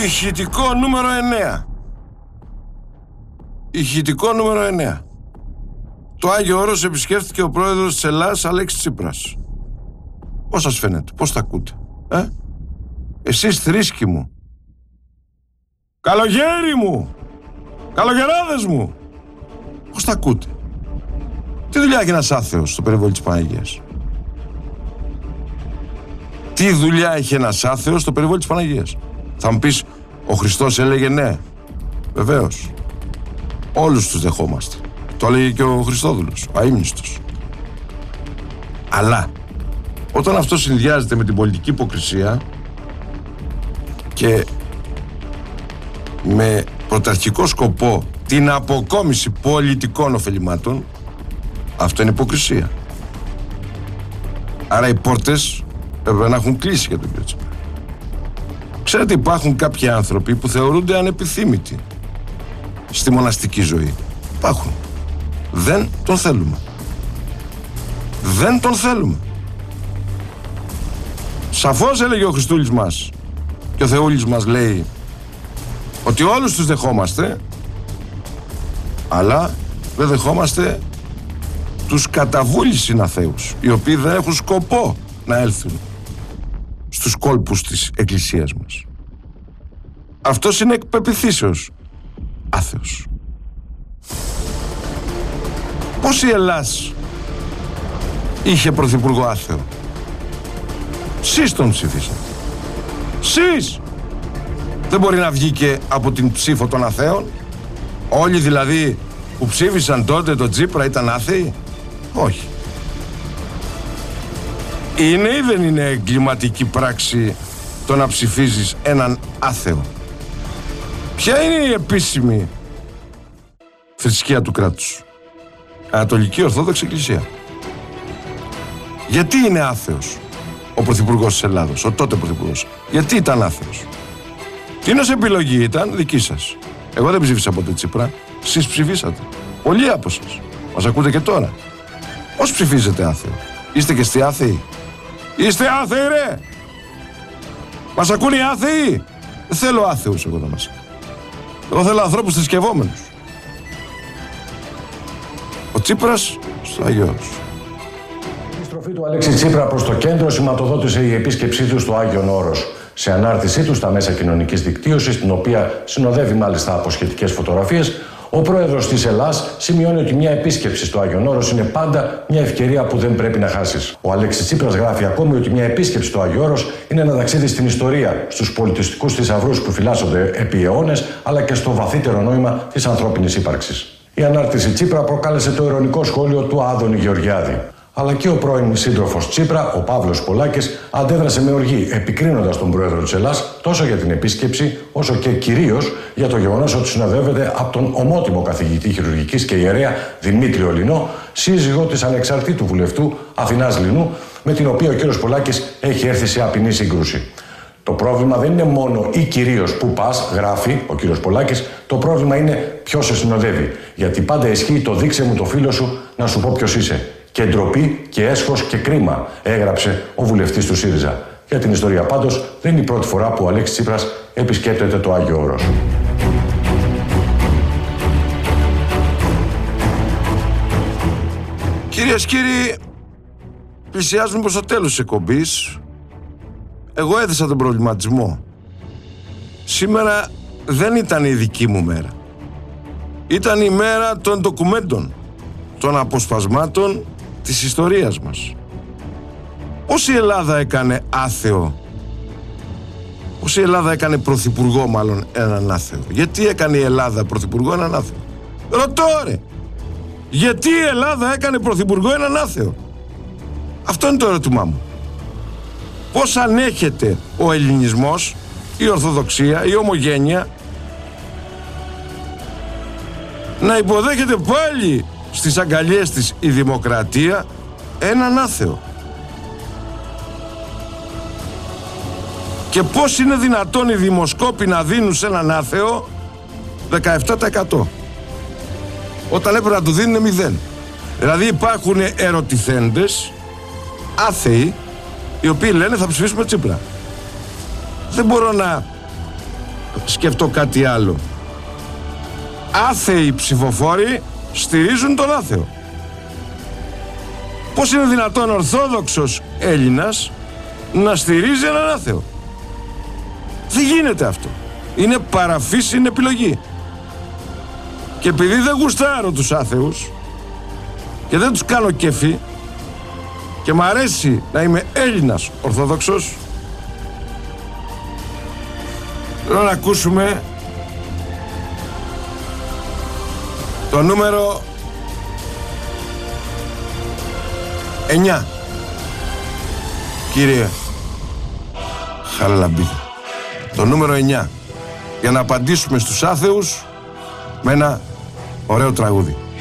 Ηχητικό νούμερο 9. Ηχητικό νούμερο 9. Το Άγιο Όρος επισκέφθηκε ο πρόεδρος της Ελλάδας, Αλέξης Τσίπρας. Πώς σας φαίνεται, πώς τα ακούτε, Εσείς θρήσκοι μου, καλογέρι μου, καλογεράδες μου, πώς τα ακούτε? Τι δουλειά έχει ένας άθεος στο περιβόλι της Παναγίας? Τι δουλειά έχει ένας άθεος στο περιβόλι της Παναγίας? Θα μου πεις, ο Χριστός έλεγε ναι. Βεβαίως. Όλους τους δεχόμαστε. Το έλεγε και ο Χριστόδουλος, ο αείμνηστος. Αλλά όταν αυτό συνδυάζεται με την πολιτική υποκρισία και με πρωταρχικό σκοπό την αποκόμιση πολιτικών ωφελημάτων, αυτό είναι υποκρισία. Άρα οι πόρτες έπρεπε να έχουν κλείσει για τον κύριο Τσίπρα. Ξέρετε, υπάρχουν κάποιοι άνθρωποι που θεωρούνται ανεπιθύμητοι στη μοναστική ζωή. Υπάρχουν. Δεν τον θέλουμε. Δεν τον θέλουμε. Σαφώς έλεγε ο Χριστούλης μας και ο Θεούλης μας λέει ότι όλους τους δεχόμαστε, αλλά δεν δεχόμαστε τους καταβούλης συναθέους, οι οποίοι δεν έχουν σκοπό να έλθουν στους κόλπους της εκκλησίας μας. Αυτός είναι εκ πεποιθήσεως άθεος. Πώς η Ελλάς είχε πρωθυπουργό άθεο? Σεις τον ψηφίσατε. Σεις! Δεν μπορεί να βγει και από την ψήφο των αθέων? Όλοι δηλαδή που ψήφισαν τότε τον Τσίπρα ήταν άθεοι? Όχι. Είναι ή δεν είναι εγκληματική πράξη το να ψηφίζεις έναν άθεο? Ποια είναι η επίσημη θρησκεία του κράτους? Ανατολική Ορθόδοξη Εκκλησία. Γιατί είναι άθεος ο πρωθυπουργός της Ελλάδος, ο τότε πρωθυπουργός? Γιατί ήταν άθεος? Τίνος επιλογή ήταν δική σας. Εγώ δεν ψήφισα ποτέ Τσίπρα. Εσείς ψηφίσατε. Πολλοί από εσάς. Μας ακούτε και τώρα. Πώς ψηφίζετε άθεο? Είστε και εσείς άθεοι? Είστε άθεοι, ρε! Μας ακούνε οι άθεοι? Δεν θέλω άθεους εγώ να μας. Εγώ θέλω ανθρώπους θρησκευόμενους. Ο Τσίπρας στο Άγιο Όρος. Η στροφή του Αλέξη Τσίπρα προς το κέντρο σηματοδότησε η επίσκεψή του στο Άγιον Όρος. Σε ανάρτησή του στα μέσα κοινωνικής δικτύωσης, την οποία συνοδεύει μάλιστα από σχετικές φωτογραφίες, ο πρόεδρος της Ελλάς σημειώνει ότι μια επίσκεψη στο Άγιον Όρος είναι πάντα μια ευκαιρία που δεν πρέπει να χάσεις. Ο Αλέξης Τσίπρας γράφει ακόμη ότι μια επίσκεψη στο Άγιο Όρος είναι ένα ταξίδι στην ιστορία, στους πολιτιστικούς θησαυρούς που φυλάσσονται επί αιώνες, αλλά και στο βαθύτερο νόημα της ανθρώπινης ύπαρξης. Η ανάρτηση Τσίπρα προκάλεσε το ειρωνικό σχόλιο του Άδωνη Γεωργιάδη. Αλλά και ο πρώην σύντροφος Τσίπρα, ο Παύλος Πολάκης, αντέδρασε με οργή, επικρίνοντας τον πρόεδρο της Ελλάς τόσο για την επίσκεψη, όσο και κυρίως για το γεγονός ότι συνοδεύεται από τον ομότιμο καθηγητή χειρουργικής και ιερέα Δημήτριο Λινό, σύζυγο της ανεξαρτήτου βουλευτού Αθηνάς Λινού, με την οποία ο κύριος Πολάκης έχει έρθει σε απεινή σύγκρουση. Το πρόβλημα δεν είναι μόνο ή κυρίως που πας, γράφει ο κύριος Πολάκης, το πρόβλημα είναι ποιος σε συνοδεύει. Γιατί πάντα ισχύει το δείξε μου το φίλο σου να σου πω ποιος είσαι. Και ντροπή και έσχος και κρίμα, έγραψε ο βουλευτής του ΣΥΡΙΖΑ. Για την ιστορία πάντως, δεν είναι η πρώτη φορά που ο Αλέξης Τσίπρας επισκέπτεται το Άγιο Όρος. Κυρίες και κύριοι, πλησιάζουμε προς το τέλος της εκπομπής. Εγώ έθεσα τον προβληματισμό. Σήμερα δεν ήταν η δική μου μέρα. Ήταν η μέρα των ντοκουμέντων, των αποσπασμάτων της ιστορίας μας. Πώς η Ελλάδα έκανε άθεο, πώς η Ελλάδα έκανε πρωθυπουργό μάλλον έναν άθεο? Γιατί έκανε η Ελλάδα πρωθυπουργό έναν άθεο? Ρωτώ, ρε! Γιατί η Ελλάδα έκανε πρωθυπουργό έναν άθεο? Αυτό είναι το ερώτημά μου. Πώς ανέχεται ο ελληνισμός, η Ορθοδοξία, η Ομογένεια να υποδέχεται πάλι στις αγκαλιές της η δημοκρατία έναν άθεο? Και πώς είναι δυνατόν οι δημοσκόποι να δίνουν σε έναν άθεο 17% όταν έπρεπε να του δίνουν 0? Δηλαδή υπάρχουν ερωτηθέντες άθεοι οι οποίοι λένε θα ψηφίσουμε Τσίπρα. Δεν μπορώ να σκεφτώ κάτι άλλο. Άθεοι ψηφοφόροι στηρίζουν τον άθεο. Πώς είναι δυνατόν ορθόδοξος Έλληνας να στηρίζει έναν άθεο? Δεν γίνεται αυτό. Είναι παραφύση, είναι επιλογή. Και επειδή δεν γουστάρω τους άθεους και δεν τους κάνω κέφι και μ' αρέσει να είμαι Έλληνας ορθόδοξος, θέλω να ακούσουμε το νούμερο 9. Κύριε Χαραλαμπίδη, το νούμερο 9, για να απαντήσουμε στους άθεους με ένα ωραίο τραγούδι.